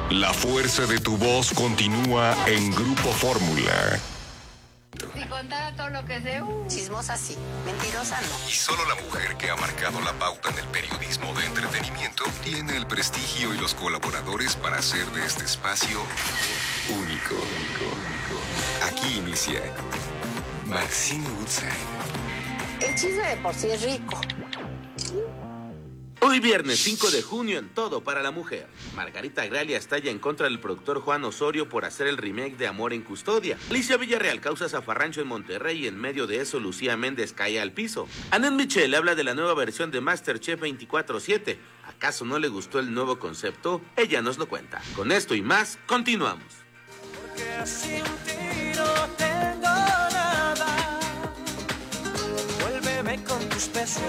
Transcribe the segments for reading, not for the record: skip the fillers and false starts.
La fuerza de tu voz continúa en Grupo Fórmula. Si contara todo lo que sé, chismosa sí, mentirosa no. Y solo la mujer que ha marcado la pauta en el periodismo de entretenimiento tiene el prestigio y los colaboradores para hacer de este espacio único. Aquí inicia Maxine Woodside. El chisme de por sí es rico. Hoy viernes 5 de junio en Todo para la Mujer. Margarita Gralia estalla en contra del productor Juan Osorio por hacer el remake de Amor en Custodia. Alicia Villarreal causa zafarrancho en Monterrey y en medio de eso Lucía Méndez cae al piso. Annette Michel habla de la nueva versión de MasterChef 24/7. ¿Acaso no le gustó el nuevo concepto? Ella nos lo cuenta. Con esto y más, continuamos. Porque sin ti no tengo nada. Vuélveme con tus besos.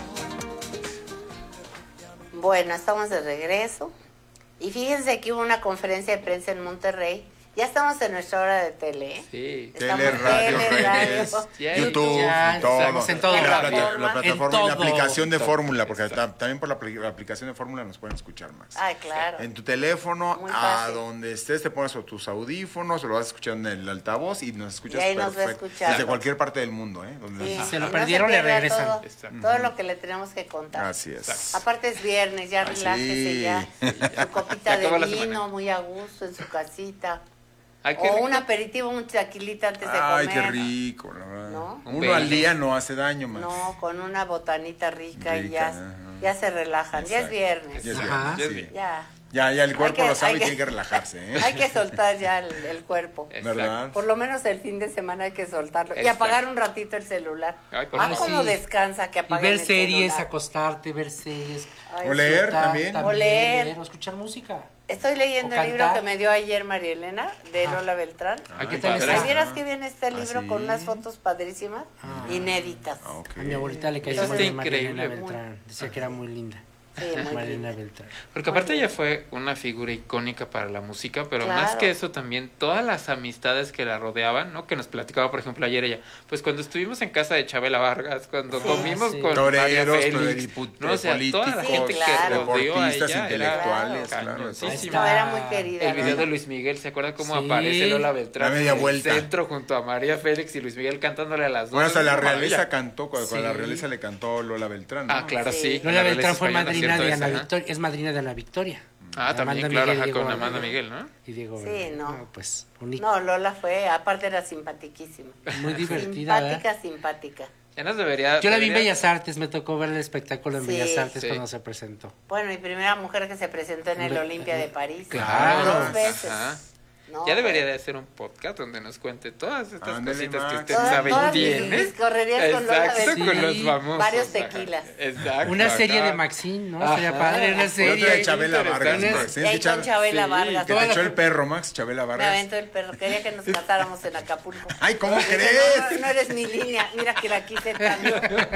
Bueno, estamos de regreso. Y fíjense que hubo una conferencia de prensa en Monterrey. Ya estamos en nuestra hora de tele, ¿eh? Sí. Estamos Tele, radio, redes, YouTube, ya, todo. estamos en todo. La Plataforma. plataforma y la todo. aplicación de Fórmula, porque también por la aplicación de Fórmula nos pueden escuchar más. Ay, claro. En tu teléfono, Muy a fácil. donde estés, te pones tus audífonos, o lo vas escuchando en el altavoz y nos escuchas Y ahí nos va perfecto. escuchando. Desde cualquier parte del mundo, ¿eh? Donde Sí, Si se lo no perdieron, le pierda regresan. Todo, Exacto. todo lo que le tenemos que contar. Así es. Aparte es viernes, ya Ah, relájese sí. ya. Su copita Se acabó de la vino, semana. muy a gusto en su casita. Ay, qué O rico. un aperitivo, un tequilita antes de Ay, comer. qué rico, la verdad. ¿No? Un Uno al baby. día no hace daño, más. No, con una botanita rica y Rica, ya, ajá. ya se relajan. Ya es Exacto. viernes. Ya es Ajá. viernes, sí. Ya. Ya el cuerpo Hay que- lo sabe hay y que- tiene que relajarse, ¿eh? Hay que soltar ya el cuerpo. ¿Verdad? Por lo menos el fin de semana hay que soltarlo. Y Exacto. apagar un ratito el celular. Ay, por Ah, favor. cómo Sí. descansa que Y apaguen ver el series, celular. acostarte, ver series. Ay, O leer disfrutar también. O leer. O escuchar música. Estoy leyendo O el libro cantar. que me dio ayer María Elena, de Ajá. Lola Beltrán. ¿A qué Ay, tal padre. Ay, está? vieras que viene este libro ¿sí? con unas fotos padrísimas, Ah. inéditas. Ah, ok. A mi abuelita le cayó Entonces, muy bien está Marielena increíble. Beltrán. Decía que era muy linda. Sí, muy Marielena linda. Beltrán. Porque aparte ella fue una figura icónica para la música, pero Claro. más que eso también todas las amistades que la rodeaban, ¿no? Que nos platicaba, por ejemplo, ayer ella, pues cuando estuvimos en casa de Chabela Vargas, cuando Sí. comimos Sí. con Toreros, María Félix, ¿no? O sea, políticos, toda la gente claro. que rodeó a deportistas, ella intelectuales, era claro, cañoncísima. No, era muy querida. El video ¿no? de Luis Miguel, ¿se acuerda cómo Sí. aparece Lola Beltrán? La media en el vuelta. centro junto a María Félix y Luis Miguel cantándole a las dos. Bueno, hasta la Una realeza maravilla. cantó, cuando la Sí. realeza le cantó Lola Beltrán, ¿no? Ah, claro, Sí. sí. Lola La Beltrán realeza fue española, madrina ¿cierto? de Esa, Ana ¿no? Victoria. Es madrina de Ana Victoria. Ah, también, Amanda claro, Miguel y ajá, Diego con Verdaguer. Amanda Miguel, ¿no? Y Diego Sí, Verdaguer. no. Pues, un No, Lola fue, aparte era simpatiquísima. muy divertida, Simpática, simpática. Ya nos debería... Yo la vi en debería- Bellas Artes, me tocó ver el espectáculo en Sí. Bellas Artes Sí. cuando se presentó. Bueno, y primera mujer que se presentó en el Olimpia de París. Claro. 2 veces. Ajá. No, Ya debería bueno. de hacer un podcast donde nos cuente todas estas Ándale, cositas que Max. usted Todas- sabe y todas mis tiene. correrías con Lola Exacto, Beltrán. con los famosos. Varios ajá. tequilas. Exacto. Una serie ajá. de Maxine, ¿no? Ajá. Sería padre, una Otra serie. de Chabela Vargas, interesante. Max. Y ahí con Chabela Sí, Vargas. Que te echó el perro, Max, Chabela Me Vargas. aventó el perro. Quería que nos casáramos en Acapulco. Ay, ¿cómo Dije, crees? No eres mi línea. Mira que la quise tanto.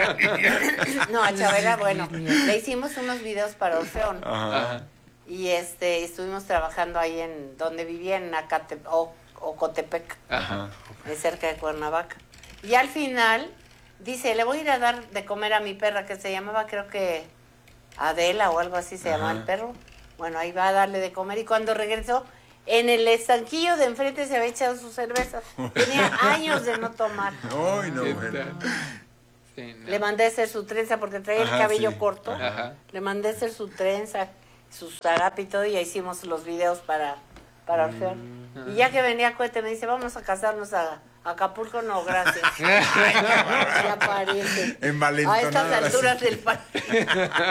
No, a Chabela, bueno, le hicimos unos videos para Orfeón. Ajá. Y estuvimos trabajando ahí en donde vivía en Ocotepec, Ajá. cerca de Cuernavaca. Y al final dice, le voy a ir a dar de comer a mi perra, que se llamaba, creo que Adela o algo así se llamaba el perro. Bueno, ahí va a darle de comer. Y cuando regresó, en el estanquillo de enfrente se había echado su cerveza. Tenía años de no tomar. Ay, no, ¿Qué bueno. tal? Sí, no. Le mandé a hacer su trenza porque traía el Ajá, cabello sí. corto. Ajá. Le mandé a hacer su trenza, su zarape y todo, y ahí hicimos los videos para Orfeón. Y ya que venía Cohete me dice, vamos a casarnos a Acapulco. No, gracias. Ya parece. En A estas Valentonada, alturas sí. del partido.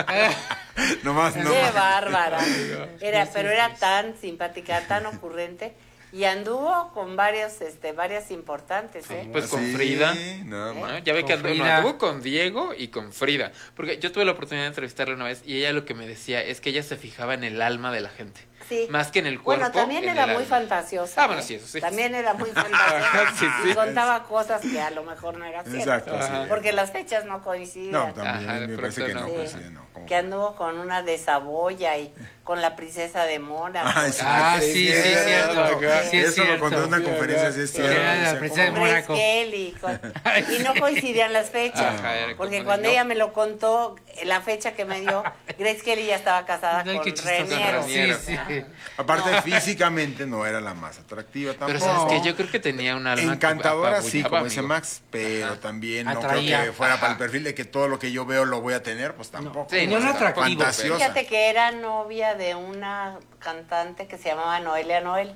Nomás, no. Qué bárbara. Pero era tan simpática, tan ocurrente. Y anduvo con varias importantes, ¿eh? Pues con Sí, Frida. no, ¿no? Max. Ya ve Con que Frida. anduvo con Diego y con Frida. Porque yo tuve la oportunidad de entrevistarla una vez y ella lo que me decía es que ella se fijaba en el alma de la gente. Sí. Más que en el cuerpo. Bueno, también en era el muy alma. fantasiosa. Ah, bueno, sí, eso sí. También era muy fantasiosa. Sí, sí. Y contaba cosas que a lo mejor no era cierto. Exacto, sí. Porque las fechas no coincidían. No, también, Ajá, de me parece pronto que no, no. pues Sí. sí, no. como- Que anduvo con una de Saboya y con la princesa de Mónaco. Ay, sí. Ah, sí, sí, es cierto. Sí, es Eso lo conté en una cierto. conferencia, sí es Sí, era la cierto. princesa de Con Grace Mónaco. Kelly, y no coincidían las fechas. Ajá, era Porque como cuando de no. ella me lo contó, la fecha que me dio, Grace Kelly ya estaba casada Ay, con qué chistoso. Reniero. Reniero. Sí, sí. Aparte, físicamente no era la más atractiva Pero tampoco. sabes que yo creo que tenía un alma Encantadora, sí, apabullaba, como dice amigo. Max, pero también no Atraía. creo que fuera para el Ajá. perfil de que todo lo que yo veo lo voy a tener, pues tampoco. Sí, no era atractivo. Fantasiosa. Fíjate que era novia de una cantante que se llamaba Noelia Noel.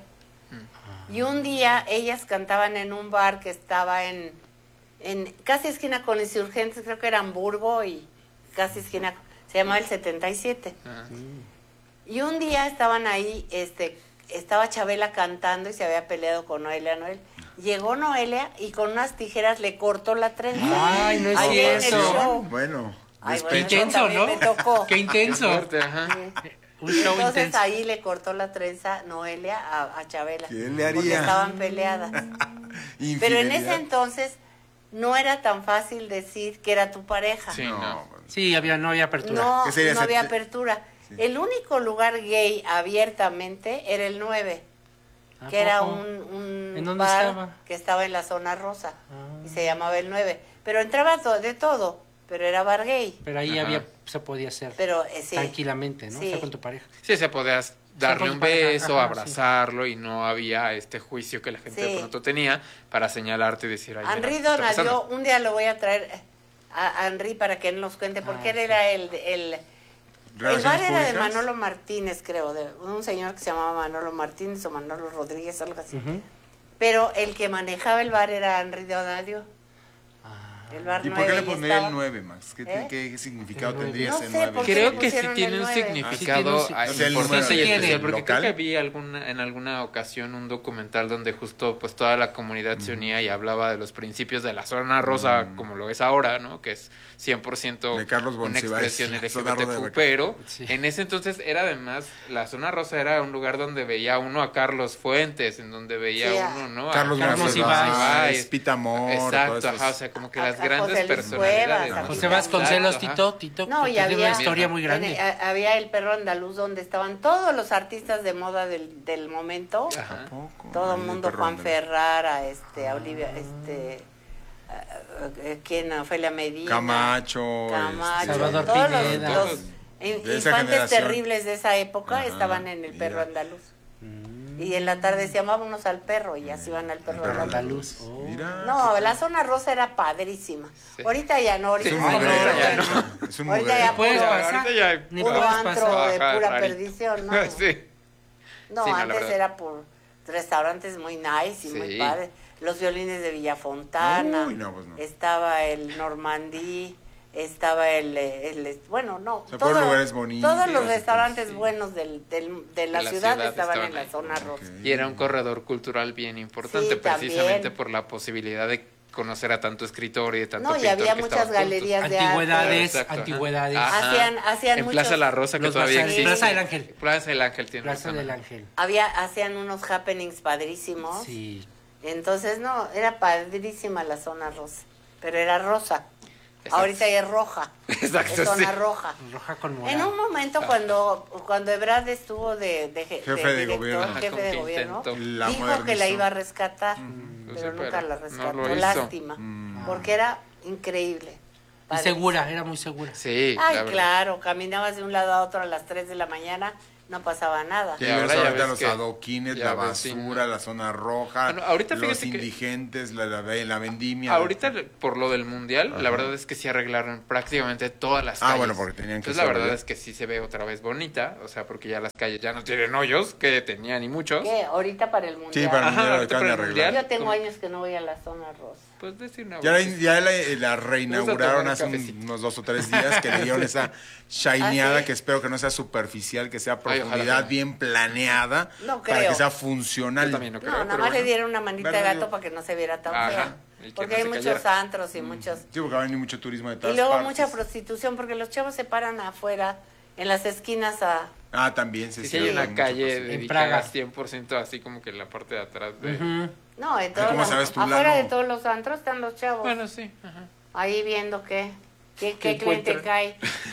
Y un día ellas cantaban en un bar que estaba en casi esquina con Insurgentes, creo que era Hamburgo y casi esquina, se llamaba el 77. Ah. Y un día estaban ahí, estaba Chabela cantando y se había peleado con Noelia Noel. Llegó Noelia y con unas tijeras le cortó la trenza. Ay, no es Ahí en el cierto. show. Bueno, Ay, Qué bueno, intenso, también ¿no? me tocó. Qué intenso. Fuerte, ajá. Sí. Un show Entonces intenso. ahí le cortó la trenza Noelia a Chabela. ¿Qué le Porque haría? estaban peleadas. Pero en ese entonces no era tan fácil decir que era tu pareja. Sí, No, no. bueno. Sí, no había apertura. No, ¿Qué sería no había ese- apertura. Sí. El único lugar gay abiertamente era el 9, ¿A que era poco? un ¿En dónde bar estaba? que estaba en la zona rosa Ah. y se llamaba el 9. Pero entraba de todo, pero era bar gay. Pero ahí Ajá. se podía hacer Pero sí. tranquilamente, ¿no? Sí. O sea, con tu pareja. Sí, se podías darle con un tu pareja, beso, ajá, abrazarlo y no había este juicio que la gente Sí. de pronto tenía para señalarte y decir, ay, mira, Henri ¿qué está Donadio, pasando? un día lo voy a traer a Henri para que él nos cuente, porque él era el bar ¿Relaciones era de públicas? Manolo Martínez, creo, de un señor que se llamaba Manolo Martínez o Manolo Rodríguez, algo así. Ujú. Pero el que manejaba el bar era Henri Donadio. El bar ¿Y por qué 9 le y pondría estaba- el 9, Max? ¿Eh? ¿Qué significado El nueve. tendría No ese sé, 9? ¿por qué Creo le que sí pusieron tiene el un 9? significado Sí tiene un- o sea, el importante y número especial, porque creo local. que vi en alguna ocasión un documental donde justo pues toda la comunidad se unía y hablaba de los principios de la zona rosa como lo es ahora, ¿no? Que es 100% De Carlos una Monsiváis, expresión la zona rosa de LGBTQ, Beca. pero Sí. en ese entonces era además, la zona rosa era un lugar donde veía uno a Carlos Fuentes, en donde veía Sí, uno, ¿no? Carlos Carlos Monsiváis, Monsiváis. Pita Amor, Exacto, todos ajá, o esos. sea, como que A las José grandes Luis personalidades. Cuevas, ¿no? a José Vasconcelos, Exacto, ajá. Tito, No, que y tiene había, una historia muy grande. había el perro andaluz donde estaban todos los artistas de moda del momento. Ajá. Poco, Todo ahí el de mundo, perro Juan andaluz. Ferrara, a Olivia, ¿quién? Ofelia Medina. Camacho, Salvador todos Pineda. los De esa infantes generación. terribles de esa época Ajá, estaban en el perro mira. andaluz. Y en la tarde decían, vámonos al perro, y así iban al perro perro andaluz. Andaluz. Oh. Mira. No, la zona rosa era padrísima. Sí. Ahorita ya no, ahorita Es un Ay, no, mugrero. ya Es un Ahorita ya mugrero. Puedes puro- pasar. ahorita ya- Ni puro puedes antro pasar. de Ajá, pura rarito. perdición, ¿no? Sí. No, Sí, no, la antes verdad. era por restaurantes muy nice y muy Sí. padres. Los violines de Villafontana, Uy, no, pues no. estaba el Normandí, estaba bueno, no, O sea, fueron lugares bonitos, todos los sí, restaurantes sí. buenos de la la ciudad, ciudad estaban estaban en la ahí. zona rosa. Y era un corredor cultural bien importante, Sí, precisamente también. por la posibilidad de conocer a tanto escritor y de tanto No, y pintor había que muchas estaban juntos. galerías de Antigüedades, Exacto, ajá. antigüedades. Ajá. Hacían en muchos- Plaza La Rosa, que Los todavía bazares. existe. Plaza del Ángel. Plaza del Ángel tiene Plaza razón. del Ángel. Hacían unos happenings padrísimos. Sí. Entonces, no, era padrísima la zona rosa, pero era rosa. Exacto. Ahorita ya es roja. Exacto, es zona sí. roja. Roja con En morado. un momento cuando Ebrard estuvo de Jefe de director, gobierno. Ajá, jefe como de que gobierno, intentó. La dijo que modernizó. la iba a rescatar, Pues pero sí, nunca pero la no rescató. lo hizo. Lástima, porque era increíble. Y Padrísimo. segura, era muy segura. Sí, Ay, la verdad. claro, caminabas de un lado a otro a las 3 de la mañana, no pasaba nada. Y Y ahora ahora ya ahorita ves los que- adoquines, ya la ves, sí, basura, ¿no? la zona roja, Bueno, ahorita los fíjate que- indigentes, la vendimia. Ahorita, por lo del mundial, la Ajá. verdad es que sí arreglaron prácticamente todas las Ah, calles. bueno, porque tenían que Entonces, la verdad saber. es que sí se ve otra vez bonita, o sea, porque ya las calles ya no tienen hoyos, que tenían y muchos. ¿Qué? Ahorita para el mundial. Sí, para el Ajá, mundial ahorita acaban de para el arreglar. mundial. Yo tengo ¿Cómo? años que no voy a la zona rosa. Pues decir una Ya la reinauguraron Vamos a hace tomar un cafecito. unos 2 o 3 días que le dieron esa shineada ¿Ah, sí? que espero que no sea superficial, que sea Ay, ojalá profundidad que- bien planeada No para creo. que sea Yo funcional. también no creo, No, nada pero más le bueno. dieron una manita de Bueno, gato digo- para que no se viera tan Ajá, fea. y que Porque no hay se muchos cayera. antros y muchos... Sí, porque va a venir mucho turismo de Y todas luego partes. mucha prostitución, porque los chavos se paran afuera, en las esquinas a... Ah, también se Sí, hay una mucha calle prostitución. dedicada Praga. 100% así como que en la parte de atrás de... Ujú. No, de todos ¿Cómo los- sabes tú, afuera Lalo? de todos los antros están los chavos. Bueno, sí. Ajá. Ahí viendo qué cliente encuentran? cae.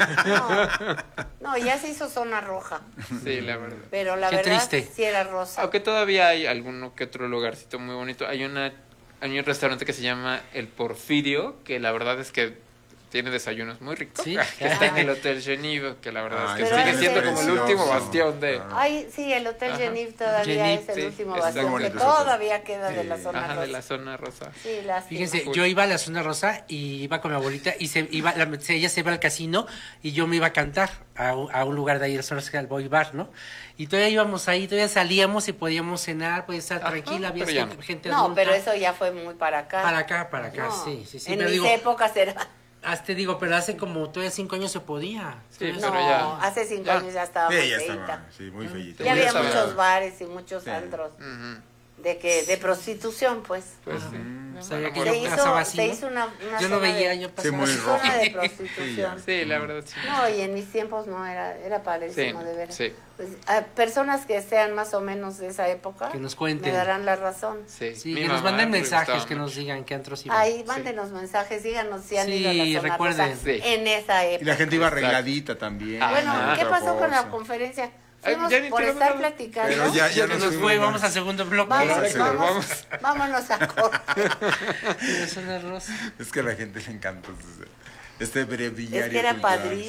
No, ya se hizo zona roja, Sí, la verdad. pero la Qué verdad triste. sí era rosa. Aunque todavía hay alguno que otro lugarcito muy bonito. Hay un restaurante que se llama El Porfirio, que la verdad es que tiene desayunos muy ricos. Sí. Que está en el Hotel Geneve, que la verdad Ay, es que pero sigue ese siendo es como el precioso. último bastión de... Ay, sí, el Hotel Ajá. Geneve todavía Geneve, es el sí, último está bastión que bonito ese hotel. todavía queda de la Sí. zona Ajá, rosa. de la zona rosa. Sí, lástima. Fíjense, yo iba a la zona rosa y iba con mi abuelita y ella se iba al casino y yo me iba a cantar a un lugar de ahí, al Boy Bar, ¿no? Y todavía íbamos ahí, todavía salíamos y podíamos cenar, podía estar Ajá, tranquila, había pero ya gente No, adulta. pero eso ya fue muy para acá. Para acá, No, sí. En Pero mis digo, épocas era... te digo, pero hace como todavía 5 años se podía. Sí, No, pero ya... hace 5 ya. años ya estaba muy Sí, ya feita. estaba, sí, muy feíta. Ya había Ya sabía. muchos bares y muchos Sí. antros Ujú. de prostitución, pues. Pues sí. Sabía que Se yo pasaba así, se ¿no? hizo una Yo lo zona veía, de, yo Sí, pasaba muy así. rojo. zona de Sí, prostitución. Sí, la verdad sí. No, y en mis tiempos no, era padrísimo Sí, de ver. sí. Pues, a personas que sean más o menos de esa época Que nos cuenten. me darán la razón. Sí, Sí, Mi que nos mamá manden le mensajes, gustaba que mucho. nos digan qué antros iban. Ahí, mándenos mensajes, díganos si han Sí, ido a la zona recuerden. rosa Sí. en esa época. Y la gente iba Exacto. arregladita también. Bueno, Ajá. ¿qué Otra pasó con la cosa. conferencia? Ay, Fuimos ya ni por tenemos estar nada. platicando. Pero ya Se nos fuimos fue, más. vamos al segundo bloque. Vámonos a corte. La zona rosa. Es que a la gente le encantó este breviario Es que era cultural. padrísimo.